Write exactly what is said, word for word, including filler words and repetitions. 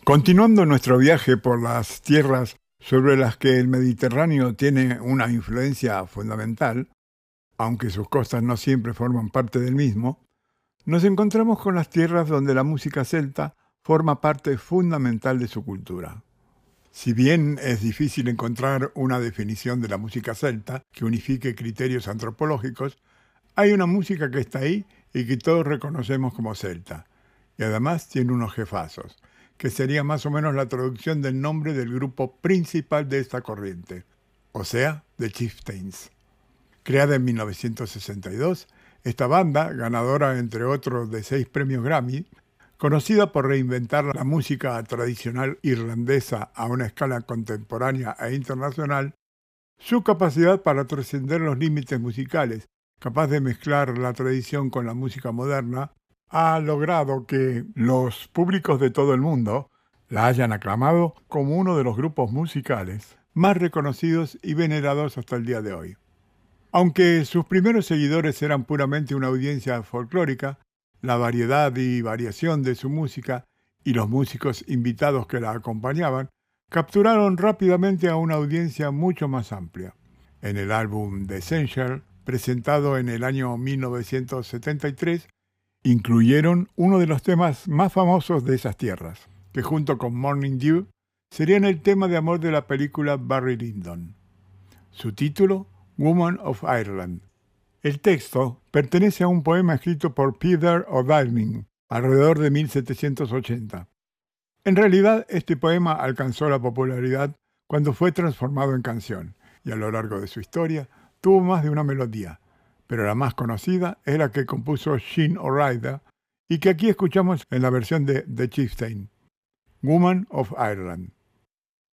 Continuando nuestro viaje por las tierras sobre las que el Mediterráneo tiene una influencia fundamental, aunque sus costas no siempre forman parte del mismo, nos encontramos con las tierras donde la música celta forma parte fundamental de su cultura. Si bien es difícil encontrar una definición de la música celta que unifique criterios antropológicos, hay una música que está ahí y que todos reconocemos como celta, y además tiene unos jefazos, que sería más o menos la traducción del nombre del grupo principal de esta corriente, o sea, The Chieftains. Creada en mil novecientos sesenta y dos, esta banda, ganadora entre otros de seis premios Grammy, conocida por reinventar la música tradicional irlandesa a una escala contemporánea e internacional, su capacidad para trascender los límites musicales, capaz de mezclar la tradición con la música moderna, ha logrado que los públicos de todo el mundo la hayan aclamado como uno de los grupos musicales más reconocidos y venerados hasta el día de hoy. Aunque sus primeros seguidores eran puramente una audiencia folclórica, la variedad y variación de su música y los músicos invitados que la acompañaban capturaron rápidamente a una audiencia mucho más amplia. En el álbum The Essential, presentado en el año mil novecientos setenta y tres, incluyeron uno de los temas más famosos de esas tierras, que junto con Morning Dew serían el tema de amor de la película Barry Lyndon. Su título, Woman of Ireland. El texto pertenece a un poema escrito por Peter O'Downing, alrededor de mil setecientos ochenta. En realidad, este poema alcanzó la popularidad cuando fue transformado en canción, y a lo largo de su historia tuvo más de una melodía, pero la más conocida es la que compuso Sean O'Reilly y que aquí escuchamos en la versión de The Chieftain, Woman of Ireland.